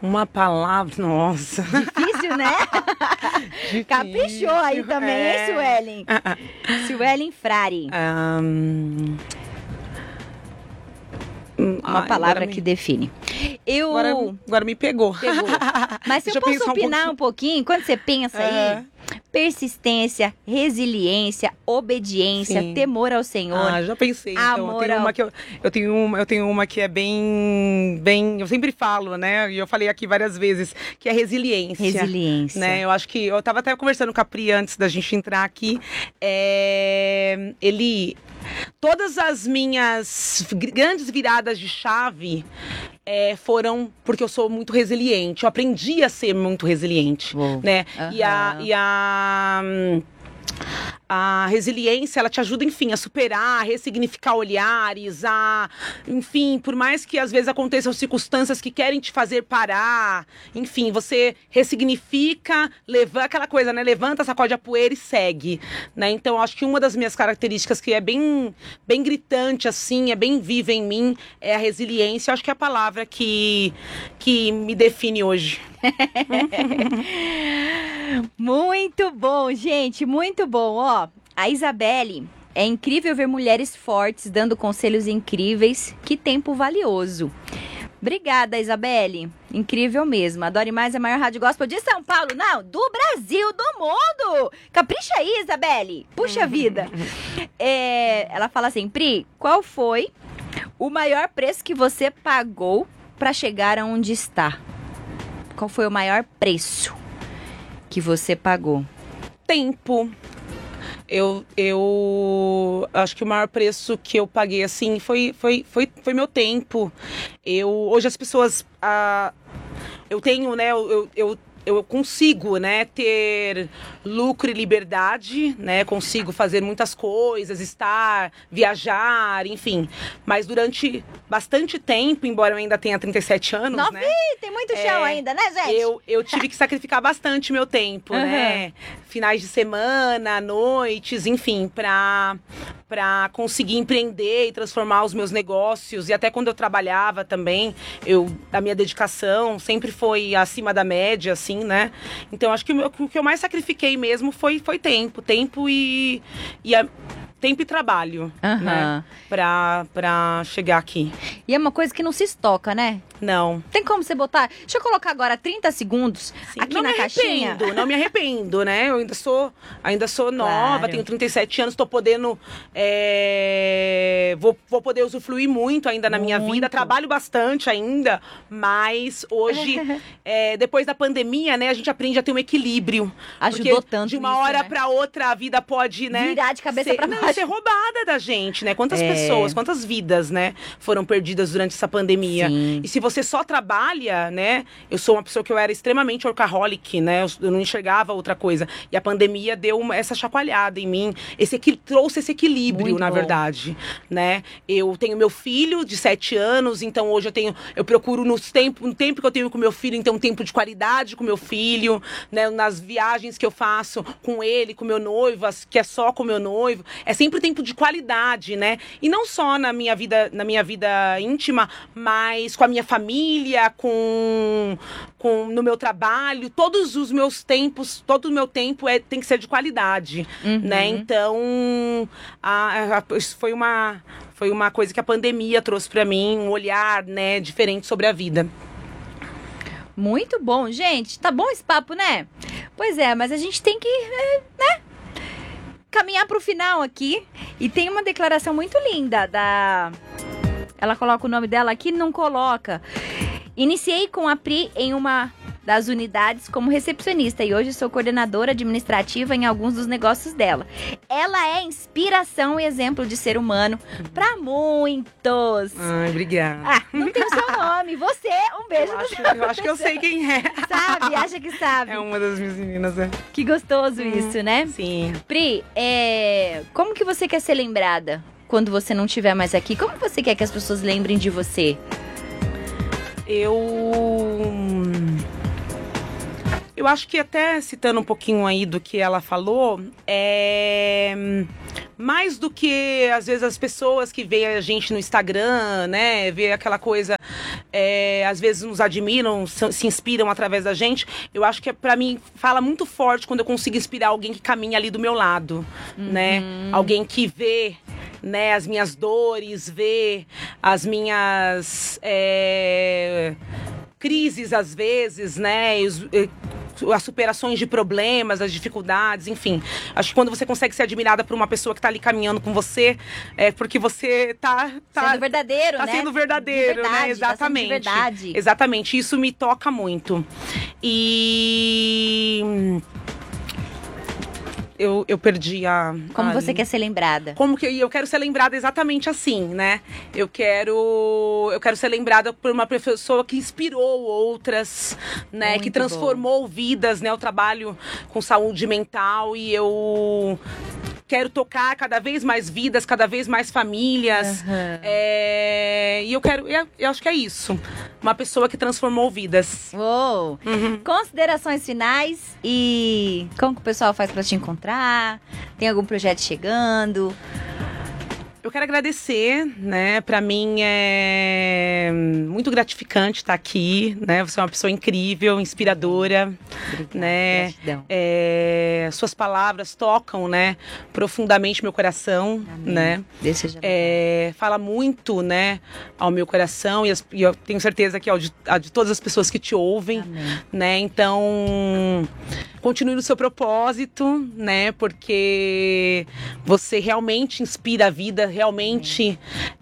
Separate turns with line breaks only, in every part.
Uma palavra, nossa.
Difícil, né?
Difícil.
Caprichou aí também, hein, Suelen? Suelen Frari. Uma palavra que define.
Agora me pegou.
Mas se eu posso opinar um pouquinho, quando você pensa aí, persistência, resiliência, obediência, temor ao Senhor.
Já pensei. Então, eu tenho uma que é bem, eu sempre falo, né? E eu falei aqui várias vezes, que é resiliência.
Resiliência.
Né? Eu acho que eu tava até conversando com a Pri antes da gente entrar aqui. Todas as minhas grandes viradas de chave foram porque eu sou muito resiliente. Eu aprendi a ser muito resiliente, né? A resiliência, ela te ajuda, enfim, a superar, a ressignificar olhares, enfim, por mais que às vezes aconteçam circunstâncias que querem te fazer parar, enfim, você ressignifica, levanta aquela coisa, né? Levanta, sacode a poeira e segue, né? Então, acho que uma das minhas características que é bem gritante, assim, é bem viva em mim, é a resiliência. Eu acho que é a palavra que me define hoje.
Muito bom, gente, muito bom. Ó, a Isabelle, é incrível ver mulheres fortes dando conselhos incríveis. Que tempo valioso. Obrigada, Isabelle. Incrível mesmo. Adore Mais, a maior rádio gospel de São Paulo. Não, do Brasil, do mundo. Capricha aí, Isabelle. Puxa vida. Ela fala assim, Pri, qual foi o maior preço que você pagou para chegar aonde está? Qual foi o maior preço que você pagou?
Tempo. Eu acho que o maior preço que eu paguei, assim, foi meu tempo. Hoje as pessoas... eu tenho, né... Eu consigo, né, ter lucro e liberdade, né, consigo fazer muitas coisas, viajar, enfim. Mas durante bastante tempo, embora eu ainda tenha 37 anos,
Novinha, né? Tem muito chão ainda, né, gente?
Eu tive que sacrificar bastante meu tempo, né? Finais de semana, noites, enfim, pra conseguir empreender e transformar os meus negócios. E até quando eu trabalhava também, a minha dedicação sempre foi acima da média, assim, né? Então, acho que o que eu mais sacrifiquei mesmo foi tempo. Tempo e trabalho, né? Pra chegar aqui.
E é uma coisa que não se estoca, né?
Não.
Tem como você botar... Deixa eu colocar agora 30 segundos aqui na caixinha.
Não me arrependo, né? Eu ainda sou nova, tenho 37 anos, tô podendo... Vou poder usufruir muito ainda na minha vida. Trabalho bastante ainda, mas hoje, depois da pandemia, né? A gente aprende a ter um equilíbrio.
Ajudou tanto
de uma hora pra outra, a vida pode, né?
Virar de cabeça pra baixo.
Ser roubada da gente, né? Quantas pessoas, quantas vidas, né? Foram perdidas durante essa pandemia.
Sim.
E se você só trabalha, né? Eu sou uma pessoa que eu era extremamente workaholic, né? Eu não enxergava outra coisa. E a pandemia deu essa chacoalhada em mim. Trouxe esse equilíbrio, muito na verdade, né? Eu tenho meu filho de 7 anos, então hoje eu procuro no tempo que eu tenho com meu filho, então um tempo de qualidade com meu filho, né? Nas viagens que eu faço com ele, com meu noivo, que é só com meu noivo. É sempre tempo de qualidade, né? E não só na minha vida íntima, mas com a minha família, no meu trabalho, todos os meus tempos, todo o meu tempo tem que ser de qualidade, né? Então, isso foi uma coisa que a pandemia trouxe pra mim, um olhar, né, diferente sobre a vida.
Muito bom, gente. Tá bom esse papo, né? Pois é, mas a gente tem que, né, caminhar pro final aqui. E tem uma declaração muito linda Ela coloca o nome dela aqui, não coloca. Iniciei com a Pri em uma das unidades como recepcionista e hoje sou coordenadora administrativa em alguns dos negócios dela. Ela é inspiração e exemplo de ser humano para muitos.
Ai, obrigada.
Não tem o seu nome. Você, um beijo no seu
Eu acho que eu sei quem é.
Sabe? Acha que sabe.
É uma das minhas meninas,
Que gostoso isso, né?
Sim.
Pri, como que você quer ser lembrada quando você não estiver mais aqui? Como você quer que as pessoas lembrem de você?
Eu acho que até citando um pouquinho aí do que ela falou, mais do que, às vezes, as pessoas que veem a gente no Instagram, né, vê aquela coisa às vezes nos admiram, se inspiram através da gente. Eu acho que, pra mim, fala muito forte quando eu consigo inspirar alguém que caminha ali do meu lado, né? Alguém que vê, né, as minhas dores, vê as minhas crises, às vezes, né? As superações de problemas, as dificuldades, enfim. Acho que quando você consegue ser admirada por uma pessoa que tá ali caminhando com você, é porque você tá
sendo verdadeiro,
tá
né?
sendo verdadeiro,
de verdade,
né? Exatamente.
Tá sendo de verdade.
Exatamente. Isso me toca muito. E eu perdi a...
Como você quer ser lembrada?
Como que eu quero ser lembrada exatamente assim, né? Eu quero ser lembrada por uma pessoa que inspirou outras, né?
Muito
que transformou vidas, né? Eu trabalho com saúde mental e eu quero tocar cada vez mais vidas, cada vez mais famílias. E eu acho que é isso. Uma pessoa que transformou vidas.
Uou! Considerações finais e como que o pessoal faz pra te encontrar? Tem algum projeto chegando?
Eu quero agradecer, né? Pra mim é muito gratificante estar aqui, né? Você é uma pessoa incrível, inspiradora,
Obrigada,
né?
gratidão.
Suas palavras tocam, né? Profundamente meu coração,
Amém.
né?
Deus seja
Fala muito, né? Ao meu coração e eu tenho certeza que a de todas as pessoas que te ouvem,
Amém.
né? Então, continue no seu propósito, né? Porque você realmente inspira a vida, realmente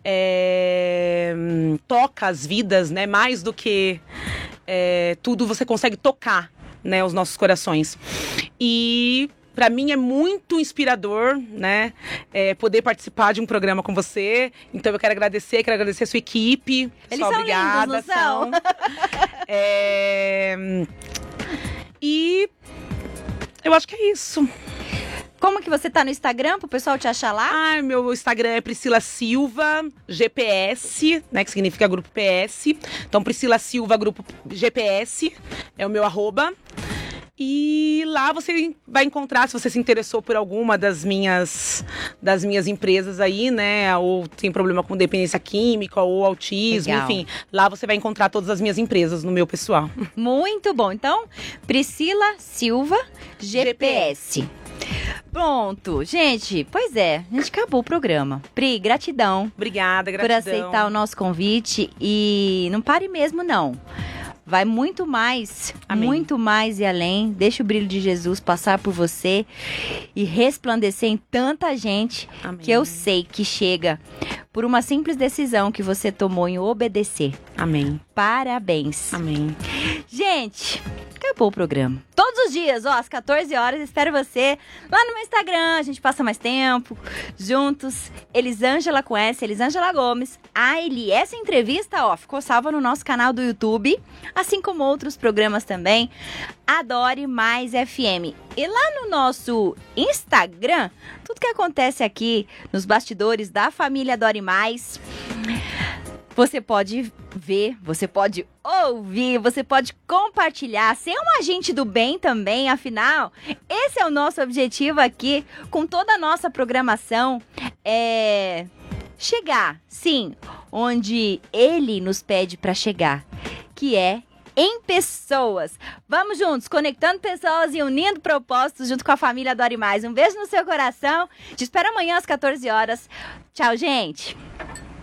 toca as vidas, né? Mais do que tudo, você consegue tocar, né? Os nossos corações. E pra mim é muito inspirador, né? Poder participar de um programa com você. Então eu quero agradecer a sua equipe.
Eles
só
são
obrigada,
lindos, não são?
E eu acho que é isso.
Como que você tá no Instagram pro pessoal te achar lá?
Meu Instagram é Priscila Silva GPS, né, que significa Grupo PS. Então, Priscila Silva Grupo GPS é o meu @. E lá você vai encontrar, se você se interessou por alguma das minhas empresas aí, né? Ou tem problema com dependência química ou autismo,
Legal.
enfim. Lá você vai encontrar todas as minhas empresas no meu pessoal.
Muito bom. Então, Priscila Silva GPS. Pronto, gente, pois é, a gente acabou o programa. Pri, gratidão
Obrigada,
por
gratidão.
aceitar o nosso convite e não pare mesmo, não. Vai muito mais,
Amém.
muito mais e além. Deixa o brilho de Jesus passar por você e resplandecer em tanta gente.
Amém.
Que eu sei que chega por uma simples decisão que você tomou em obedecer.
Amém.
Parabéns.
Amém.
Gente, acabou o programa. Todos os dias, às 14 horas, espero você lá no meu Instagram. A gente passa mais tempo juntos. Elisângela com S, Elisângela Gomes. Essa entrevista, ficou salva no nosso canal do YouTube, assim como outros programas também. Adore Mais FM. E lá no nosso Instagram, tudo que acontece aqui nos bastidores da família Adore Mais, você pode ver, você pode ouvir, você pode compartilhar, ser um agente do bem também, afinal, esse é o nosso objetivo aqui, com toda a nossa programação, chegar, sim, onde ele nos pede para chegar, que é em pessoas. Vamos juntos, conectando pessoas e unindo propósitos junto com a família Adore Mais. Um beijo no seu coração, te espero amanhã às 14 horas. Tchau, gente!